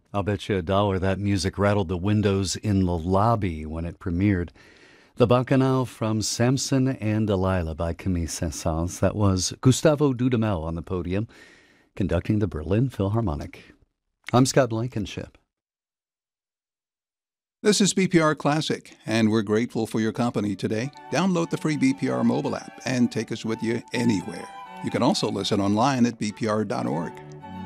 I'll bet you $1 that music rattled the windows in the lobby when it premiered. The Bacchanal from Samson and Delilah by Camille Saint-Saëns. That was Gustavo Dudamel on the podium, conducting the Berlin Philharmonic. I'm Scott Blankenship. This is BPR Classic, and we're grateful for your company today. Download the free BPR mobile app and take us with you anywhere. You can also listen online at bpr.org.